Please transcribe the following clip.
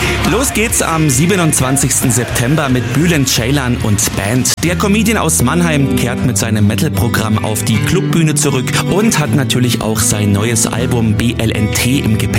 Los geht's am 27. September mit Bülent Ceylan und Band. Der Comedian aus Mannheim kehrt mit seinem Metal-Programm auf die Clubbühne zurück und hat natürlich auch sein neues Album BLNT im Gepäck.